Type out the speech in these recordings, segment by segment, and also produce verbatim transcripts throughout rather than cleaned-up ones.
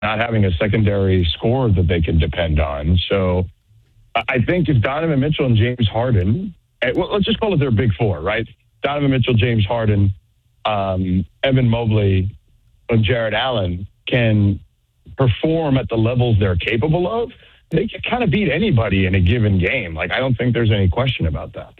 not having a secondary scorer that they can depend on. So I think if Donovan Mitchell and James Harden, well, let's just call it their big four, right? Donovan Mitchell, James Harden, um, Evan Mobley, and Jarrett Allen can perform at the levels they're capable of, they can kind of beat anybody in a given game. Like, I don't think there's any question about that.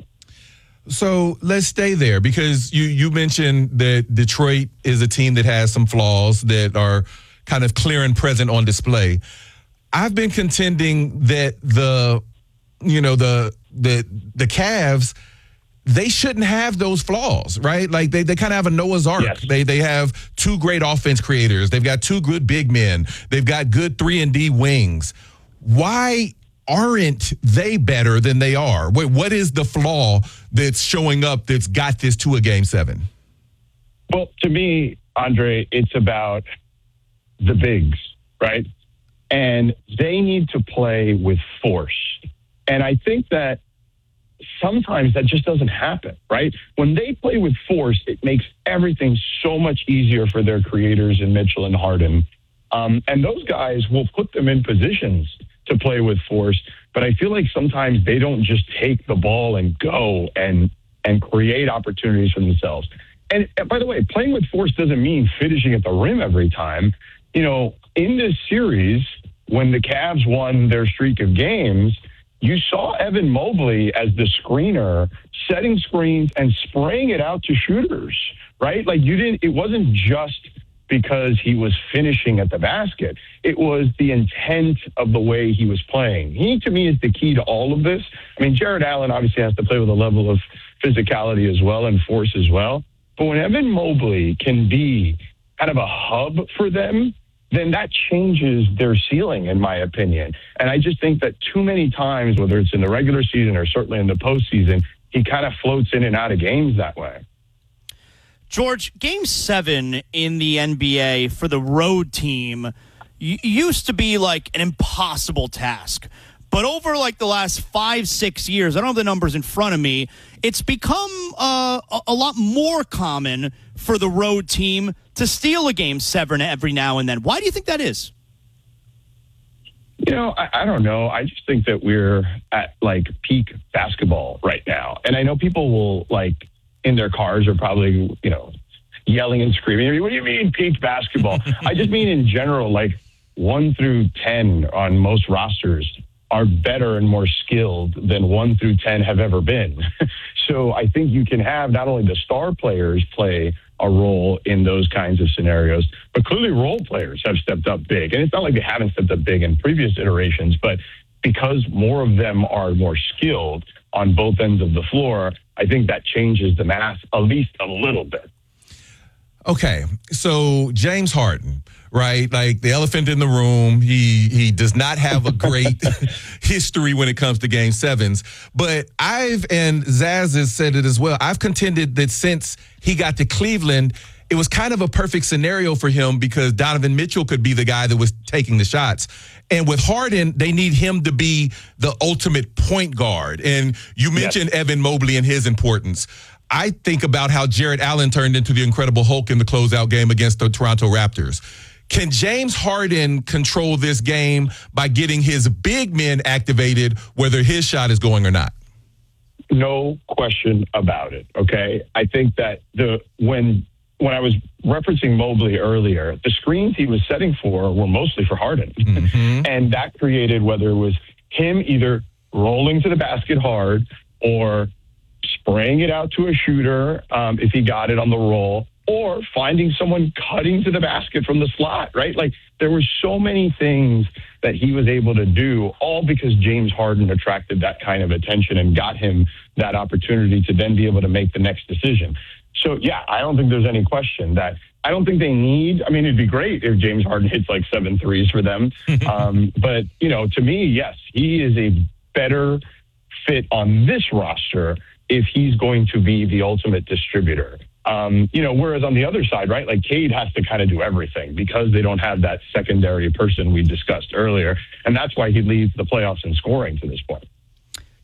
So let's stay there, because you, you mentioned that Detroit is a team that has some flaws that are kind of clear and present on display. I've been contending that the, you know, the the the Cavs, they shouldn't have those flaws, right? Like they, they kind of have a Noah's Ark. Yes. They they have two great offense creators. They've got two good big men. They've got good three and D wings. Why aren't they better than they are? What what is the flaw that's showing up that's got this to a game seven? Well, to me, Andre, it's about the bigs, right? And they need to play with force. And I think that sometimes that just doesn't happen, right? When they play with force, it makes everything so much easier for their creators in Mitchell and Harden. Um, and those guys will put them in positions to play with force. But I feel like sometimes they don't just take the ball and go and and create opportunities for themselves. And, and by the way, playing with force doesn't mean finishing at the rim every time. You know, in this series, when the Cavs won their streak of games, you saw Evan Mobley as the screener setting screens and spraying it out to shooters, right? Like you didn't, it wasn't just because he was finishing at the basket. It was the intent of the way he was playing. He, to me, is the key to all of this. I mean, Jarrett Allen obviously has to play with a level of physicality as well and force as well. But when Evan Mobley can be kind of a hub for them, then that changes their ceiling, in my opinion. And I just think that too many times, whether it's in the regular season or certainly in the postseason, he kind of floats in and out of games that way. George, game seven in the N B A for the road team used to be like an impossible task. But over like the last five, six years, I don't have the numbers in front of me, it's become uh, a lot more common for the road team to steal a game seven every now and then. Why do you think that is? You know, I, I don't know. I just think that we're at like peak basketball right now. And I know people will like in their cars are probably, you know, yelling and screaming. What do you mean peak basketball? I just mean in general, like one through ten on most rosters are better and more skilled than one through ten have ever been. So I think you can have not only the star players play a role in those kinds of scenarios, but clearly role players have stepped up big. And it's not like they haven't stepped up big in previous iterations, but because more of them are more skilled on both ends of the floor, I think that changes the math at least a little bit. Okay, so James Harden, right? Like the elephant in the room. He he does not have a great history when it comes to game sevens. But I've, and Zaz has said it as well, I've contended that since he got to Cleveland, it was kind of a perfect scenario for him because Donovan Mitchell could be the guy that was taking the shots. And with Harden, they need him to be the ultimate point guard. And you mentioned yes. Evan Mobley and his importance. I think about how Jarrett Allen turned into the Incredible Hulk in the closeout game against the Toronto Raptors. Can James Harden control this game by getting his big men activated, whether his shot is going or not? No question about it, okay? I think that the when when I was referencing Mobley earlier, the screens he was setting for were mostly for Harden. Mm-hmm. And that created, whether it was him either rolling to the basket hard or spraying it out to a shooter um, if he got it on the roll, or finding someone cutting to the basket from the slot, right? Like there were so many things that he was able to do, all because James Harden attracted that kind of attention and got him that opportunity to then be able to make the next decision. So, yeah, I don't think there's any question that I don't think they need, I mean, it'd be great if James Harden hits like seven threes for them. um, but, you know, to me, yes, he is a better fit on this roster if he's going to be the ultimate distributor. Um, you know, whereas on the other side, right, like Cade has to kind of do everything because they don't have that secondary person we discussed earlier. And that's why he leads the playoffs in scoring to this point.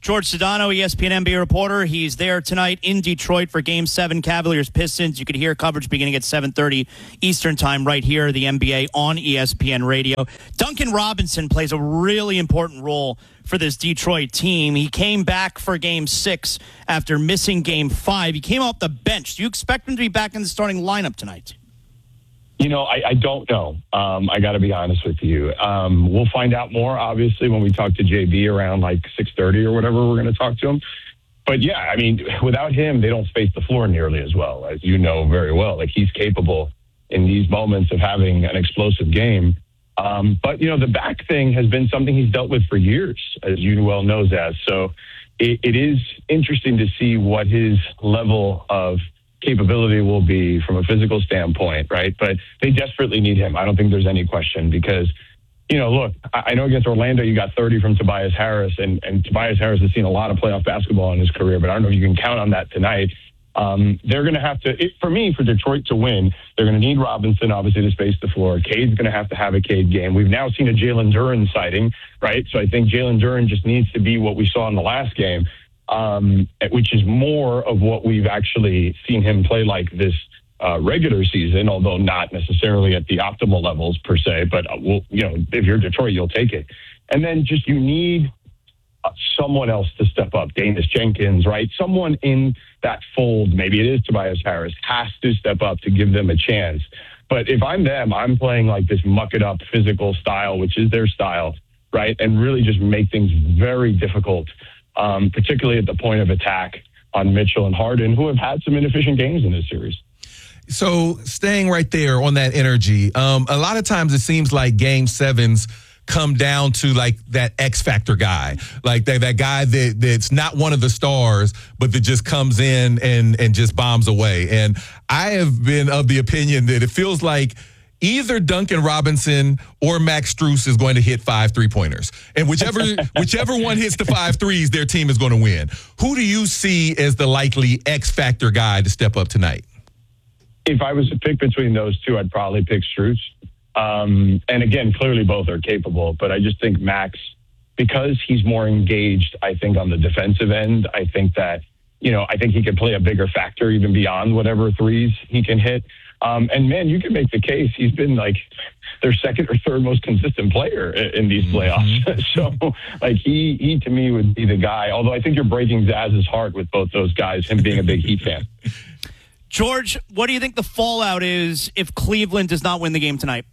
George Sedano, E S P N N B A reporter. He's there tonight in Detroit for Game seven, Cavaliers-Pistons. You could hear coverage beginning at seven thirty Eastern Time right here, the N B A on E S P N Radio. Duncan Robinson plays a really important role for this Detroit team. He came back for Game six after missing Game five. He came off the bench. Do you expect him to be back in the starting lineup tonight? You know, I, I don't know. Um, I got to be honest with you. Um, we'll find out more, obviously, when we talk to J B around like six thirty or whatever we're going to talk to him. But, yeah, I mean, without him, they don't space the floor nearly as well, as you know very well. Like, he's capable in these moments of having an explosive game. Um, but, you know, the back thing has been something he's dealt with for years, as you well know, Zaz. So it, it is interesting to see what his level of capability will be from a physical standpoint, right? But they desperately need him. I don't think there's any question because, you know, look, I know against Orlando you got thirty from Tobias Harris, and, and Tobias Harris has seen a lot of playoff basketball in his career, but I don't know if you can count on that tonight. Um, they're going to have to, it, for me, for Detroit to win, they're going to need Robinson, obviously, to space the floor. Cade's going to have to have a Cade game. We've now seen a Jalen Duren sighting, right? So I think Jalen Duren just needs to be what we saw in the last game. Um, which is more of what we've actually seen him play like this uh, regular season, although not necessarily at the optimal levels per se. But, uh, we'll, you know, if you're Detroit, you'll take it. And then just you need uh, someone else to step up. Danis Jenkins, right? Someone in that fold, maybe it is Tobias Harris, has to step up to give them a chance. But if I'm them, I'm playing like this muck-it-up physical style, which is their style, right? And really just make things very difficult. Um, particularly at the point of attack on Mitchell and Harden, who have had some inefficient games in this series. So staying right there on that energy, um, a lot of times it seems like game sevens come down to like that X factor guy, like that, that guy that that's not one of the stars, but that just comes in and, and just bombs away. And I have been of the opinion that it feels like either Duncan Robinson or Max Strus is going to hit five three-pointers. And whichever whichever one hits the five threes, their team is going to win. Who do you see as the likely X-factor guy to step up tonight? If I was to pick between those two, I'd probably pick Strus. Um, and again, clearly both are capable, but I just think Max, because he's more engaged, I think, on the defensive end, I think that, you know, I think he could play a bigger factor even beyond whatever threes he can hit. Um, and, man, you can make the case he's been, like, their second or third most consistent player in, in these playoffs. Mm-hmm. So, like, he, he, to me, would be the guy. Although I think you're breaking Zaz's heart with both those guys, him being a big Heat fan. George, what do you think the fallout is if Cleveland does not win the game tonight?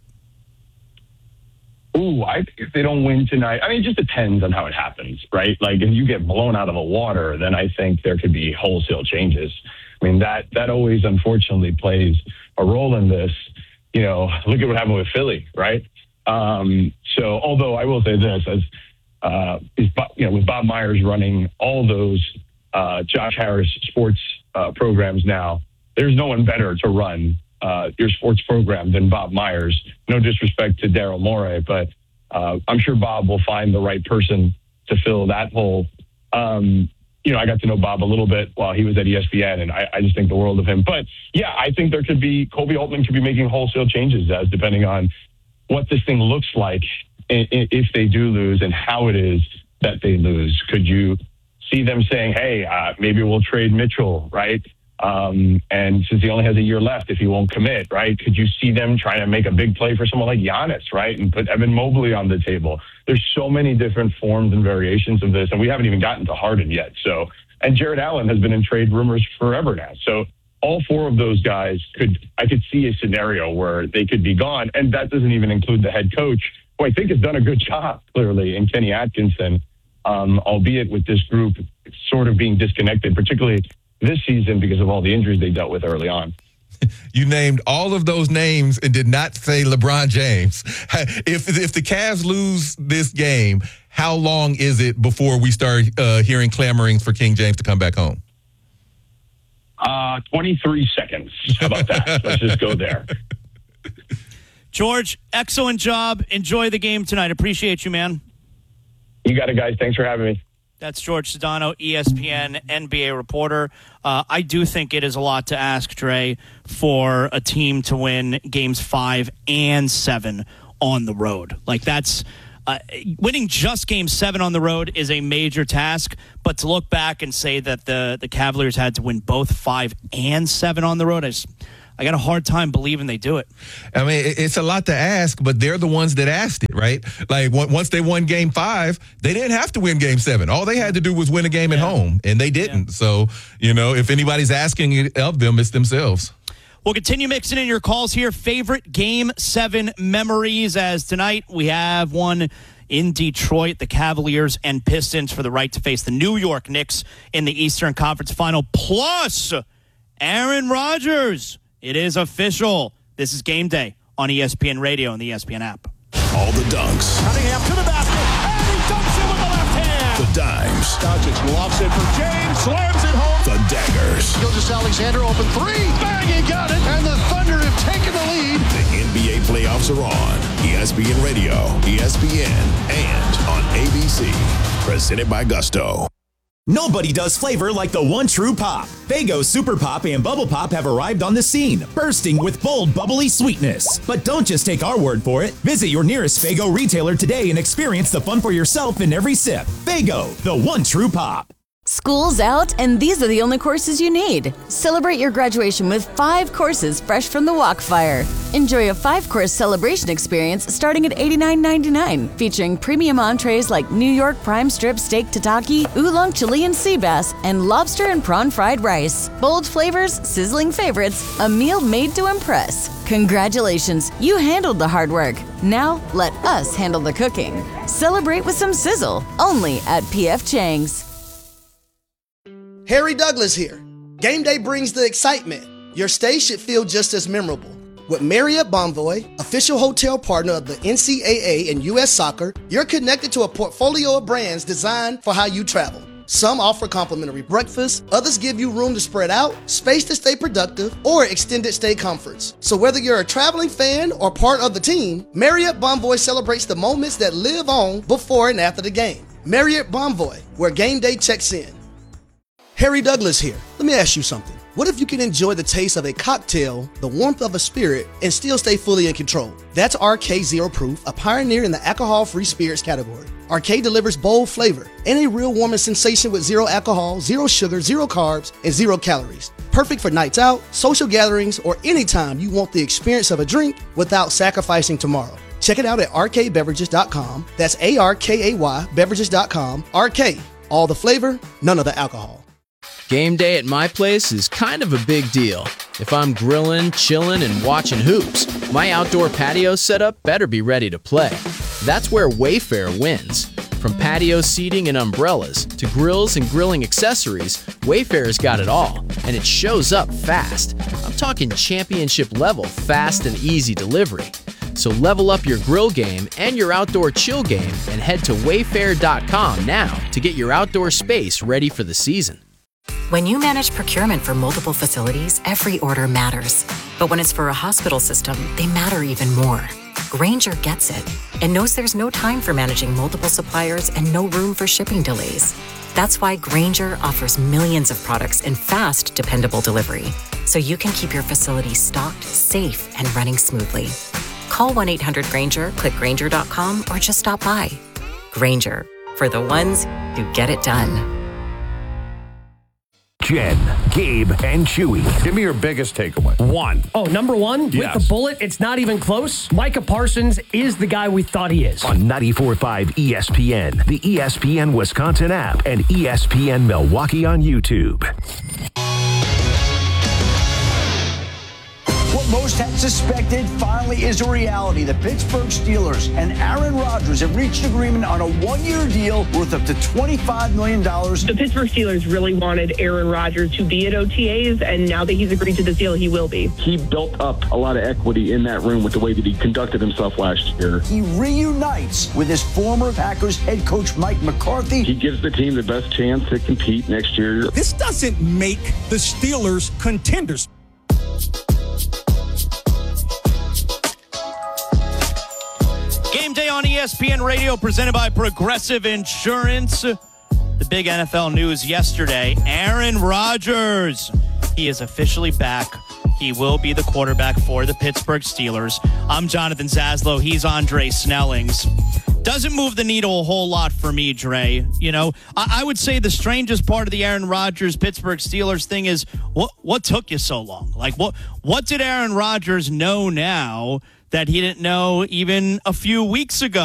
Ooh, I think if they don't win tonight, I mean, it just depends on how it happens, right? Like, if you get blown out of the water, then I think there could be wholesale changes. I mean, that that always, unfortunately, plays a role in this. You know, look at what happened with Philly, right? Um, so, although I will say this, as uh, is, you know, with Bob Myers running all those uh, Josh Harris sports uh, programs now, there's no one better to run uh, your sports program than Bob Myers. No disrespect to Daryl Morey, but uh, I'm sure Bob will find the right person to fill that hole. Um, You know, I got to know Bob a little bit while he was at E S P N, and I, I just think the world of him. But, yeah, I think there could be – Kobe Altman could be making wholesale changes as depending on what this thing looks like if they do lose and how it is that they lose. Could you see them saying, hey, uh, maybe we'll trade Mitchell, right? Um, and since he only has a year left, if he won't commit, right? Could you see them trying to make a big play for someone like Giannis, right? And put Evan Mobley on the table. There's so many different forms and variations of this, and we haven't even gotten to Harden yet. So, and Jared Allen has been in trade rumors forever now. So all four of those guys could, I could see a scenario where they could be gone. And that doesn't even include the head coach, who I think has done a good job, clearly, in Kenny Atkinson, um, albeit with this group sort of being disconnected, particularly this season because of all the injuries they dealt with early on. You named all of those names and did not say LeBron James. If if the Cavs lose this game, how long is it before we start uh, hearing clamorings for King James to come back home? Uh, twenty-three seconds. How about that? Let's just go there. George, excellent job. Enjoy the game tonight. Appreciate you, man. You got it, guys. Thanks for having me. That's George Sedano, E S P N N B A reporter. Uh, I do think it is a lot to ask, Dre, for a team to win games five and seven on the road. Like, that's Uh, winning just game seven on the road is a major task, but to look back and say that the, the Cavaliers had to win both five and seven on the road, I just, I got a hard time believing they do it. I mean, it's a lot to ask, but they're the ones that asked it, right? Like, once they won game five, they didn't have to win game seven. All they had to do was win a game yeah. at home, and they didn't. Yeah. So, you know, if anybody's asking it of them, it's themselves. We'll continue mixing in your calls here. Favorite game seven memories, as tonight we have one in Detroit, the Cavaliers and Pistons for the right to face the New York Knicks in the Eastern Conference Final, plus Aaron Rodgers. It is official. This is Game Day on E S P N Radio and the E S P N app. All the dunks. Cunningham to the basket, and he dunks it with the left hand. The dimes. Doncic lofts it for James, slams it home. The daggers. Gilgeous-Alexander open three. Bang, he got it. And the Thunder have taken the lead. The N B A playoffs are on. E S P N Radio, E S P N, and on A B C. Presented by Gusto. Nobody does flavor like the one true pop. Faygo Super Pop and Bubble Pop have arrived on the scene, bursting with bold, bubbly sweetness. But don't just take our word for it. Visit your nearest Faygo retailer today and experience the fun for yourself in every sip. Faygo, the one true pop. School's out, and these are the only courses you need. Celebrate your graduation with five courses fresh from the Walkfire. Enjoy a five-course celebration experience starting at eighty-nine ninety-nine, featuring premium entrees like New York prime strip steak tataki, oolong Chilean sea bass, and lobster and prawn fried rice. Bold flavors, sizzling favorites, a meal made to impress. Congratulations, you handled the hard work. Now let us handle the cooking. Celebrate with some sizzle, only at P F Chang's. Harry Douglas here. Game day brings the excitement. Your stay should feel just as memorable. With Marriott Bonvoy, official hotel partner of the N C double A and U S Soccer, you're connected to a portfolio of brands designed for how you travel. Some offer complimentary breakfast, others give you room to spread out, space to stay productive, or extended stay comforts. So whether you're a traveling fan or part of the team, Marriott Bonvoy celebrates the moments that live on before and after the game. Marriott Bonvoy, where game day checks in. Harry Douglas here. Let me ask you something. What if you can enjoy the taste of a cocktail, the warmth of a spirit, and still stay fully in control? That's R K Zero Proof, a pioneer in the alcohol-free spirits category. R K delivers bold flavor and a real warming sensation with zero alcohol, zero sugar, zero carbs, and zero calories. Perfect for nights out, social gatherings, or anytime you want the experience of a drink without sacrificing tomorrow. Check it out at R K beverages dot com. That's A R K A Y beverages dot com. R K, all the flavor, none of the alcohol. Game day at my place is kind of a big deal. If I'm grilling, chilling, and watching hoops, my outdoor patio setup better be ready to play. That's where Wayfair wins. From patio seating and umbrellas to grills and grilling accessories, Wayfair's got it all, and it shows up fast. I'm talking championship level fast and easy delivery. So level up your grill game and your outdoor chill game and head to wayfair dot com now to get your outdoor space ready for the season. When you manage procurement for multiple facilities, every order matters. But when it's for a hospital system, they matter even more. Grainger gets it and knows there's no time for managing multiple suppliers and no room for shipping delays. That's why Grainger offers millions of products in fast, dependable delivery, so you can keep your facility stocked, safe, and running smoothly. Call one eight hundred Grainger, click Grainger dot com, or just stop by. Grainger, for the ones who get it done. Jen, Gabe, and Chewy. Give me your biggest takeaway. One. Oh, number one? Yes. With the bullet, it's not even close. Micah Parsons is the guy we thought he is. On ninety-four point five E S P N, the E S P N Wisconsin app, and E S P N Milwaukee on YouTube. What most had suspected finally is a reality. The Pittsburgh Steelers and Aaron Rodgers have reached agreement on a one-year deal worth up to twenty-five million dollars. The Pittsburgh Steelers really wanted Aaron Rodgers to be at O T As, and now that he's agreed to this deal, he will be. He built up a lot of equity in that room with the way that he conducted himself last year. He reunites with his former Packers head coach Mike McCarthy. He gives the team the best chance to compete next year. This doesn't make the Steelers contenders. Game day on E S P N Radio, presented by Progressive Insurance. The big N F L news yesterday, Aaron Rodgers. He is officially back. He will be the quarterback for the Pittsburgh Steelers. I'm Jonathan Zaslow. He's Andre Snellings. doesn't move the needle a whole lot for me, Dre. You know, I, I would say the strangest part of the Aaron Rodgers Pittsburgh Steelers thing is what what took you so long? Like, what what did Aaron Rodgers know now that he didn't know even a few weeks ago?